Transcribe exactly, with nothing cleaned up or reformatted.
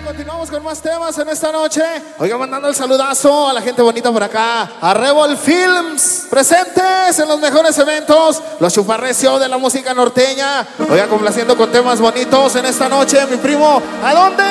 continuamos con más temas en esta noche. Oiga, mandando el saludazo a la gente bonita por acá, a Revol Films, presentes en los mejores eventos, los chuparrecio de la música norteña. Oiga, complaciendo con temas bonitos en esta noche, mi primo, ¿a dónde?